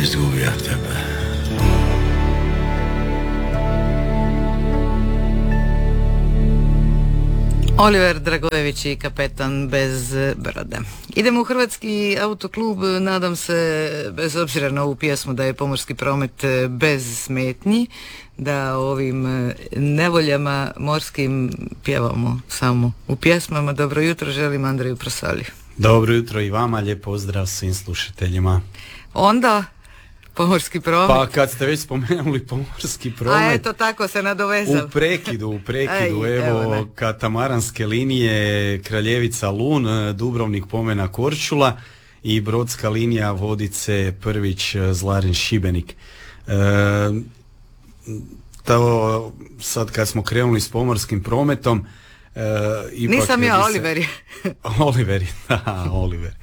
izgubio tebe. Oliver Dragojević i Kapetan bez brode. Idemo u Hrvatski autoklub, nadam se, bez obzira na ovu pjesmu, da je pomorski promet bez smetnji, da o ovim nevoljama morskim pjevamo samo u pjesmama. Dobro jutro, želim Andreju Prosaliju. Dobro jutro i vama, lijep pozdrav svim slušateljima. Onda pomorski promet. Pa kad ste već spomenuli pomorski promet, a eto tako se nadovezao. U prekidu, evo katamaranske linije Kraljevica Lun, Dubrovnik Pomena Korčula i brodska linija Vodice Prvić Zlarin Šibenik. To sad kad smo krenuli s pomorskim prometom, ipak nisam ja, Oliver. Oliver.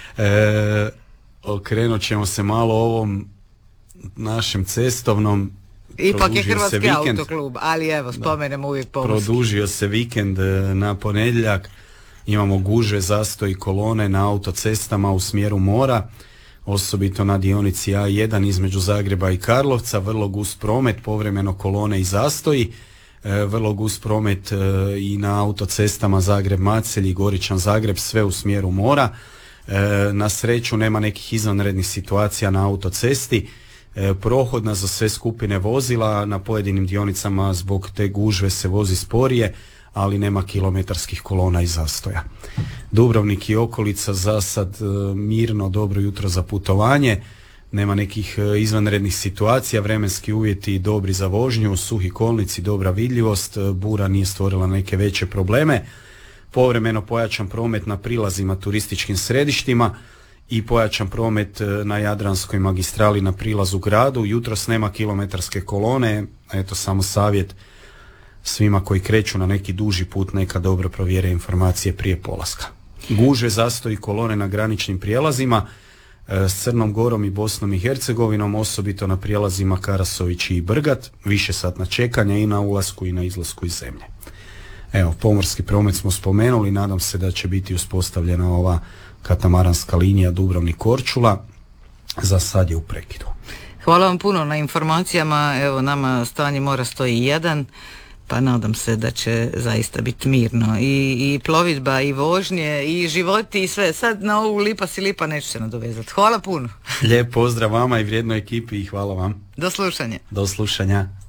Okrenut ćemo se malo ovom našem cestovnom. Ipak je Hrvatski autoklub, ali evo, spomenemo uvijek pomorski. Produžio se vikend na ponedjeljak, imamo gužve, zastoj kolone na autocestama u smjeru mora, osobito na dionici A1 između Zagreba i Karlovca, vrlo gust promet, povremeno kolone i zastoji, vrlo gust promet i na autocestama Zagreb-Macelj i Goričan-Zagreb, sve u smjeru mora. Na sreću nema nekih izvanrednih situacija na autocesti, prohodna za sve skupine vozila, na pojedinim dionicama zbog te gužve se vozi sporije, ali nema kilometarskih kolona i zastoja. Dubrovnik i okolica za sad mirno, dobro jutro za putovanje, nema nekih izvanrednih situacija, vremenski uvjeti dobri za vožnju, suhi kolnici, dobra vidljivost, bura nije stvorila neke veće probleme. Povremeno pojačan promet na prilazima turističkim središtima i pojačan promet na Jadranskoj magistrali na prilazu gradu. Jutros nema kilometarske kolone, eto samo savjet svima koji kreću na neki duži put, neka dobro provjere informacije prije polaska. Gužve, zastoji, kolone na graničnim prijelazima s Crnom Gorom i Bosnom i Hercegovinom, osobito na prijelazima Karasović i Brgat, višesatna čekanja i na ulasku i na izlasku iz zemlje. Evo, pomorski promet smo spomenuli, nadam se da će biti uspostavljena ova katamaranska linija Dubrovnik-Korčula, za sad je u prekidu. Hvala vam puno na informacijama, evo nama stanje mora stoji 1, pa nadam se da će zaista biti mirno i plovidba i vožnje i životi i sve. Sad na ovu lipa si lipa neću se nadovezati. Hvala puno. Lijep pozdrav vama i vrijednoj ekipi i hvala vam. Do slušanja. Do slušanja.